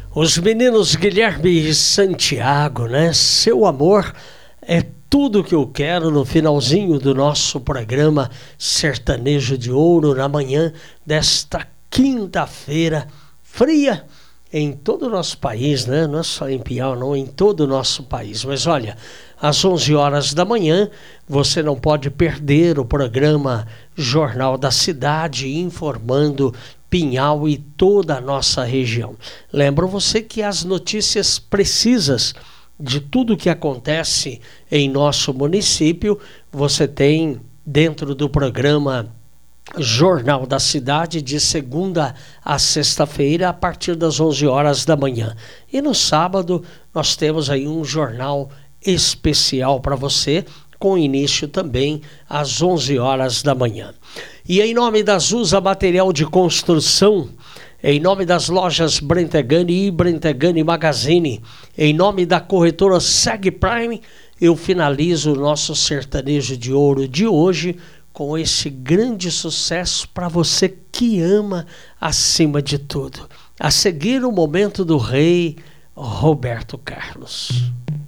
Os meninos Guilherme e Santiago, né? Seu amor é tudo que eu quero no finalzinho do nosso programa Sertanejo de Ouro, na manhã desta quinta-feira fria em todo o nosso país, né? Não é só em Piau, não, em todo o nosso país. Mas olha, às 11 horas da manhã, você não pode perder o programa Jornal da Cidade, informando Pinhal e toda a nossa região. Lembro você que as notícias precisas de tudo que acontece em nosso município, você tem dentro do programa Jornal da Cidade, de segunda a sexta-feira, a partir das 11 horas da manhã. E no sábado, nós temos aí um jornal especial para você, com início também às 11 horas da manhã. E em nome da Zusa Material de Construção, em nome das lojas Brentegani e Brentegani Magazine, em nome da corretora Seg Prime, eu finalizo o nosso Sertanejo de Ouro de hoje com esse grande sucesso para você que ama acima de tudo. A seguir, o momento do rei Roberto Carlos.